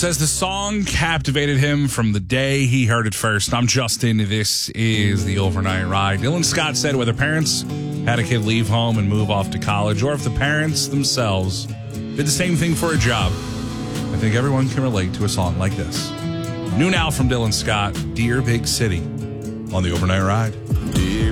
says the song captivated him from the day he heard it first. I'm Justin. This is the Overnight Ride. Dylan Scott said whether parents had a kid leave home and move off to college, or if the parents themselves did the same thing for a job, I think everyone can relate to a song like this. New now from Dylan Scott, Dear Big City, on the Overnight Ride.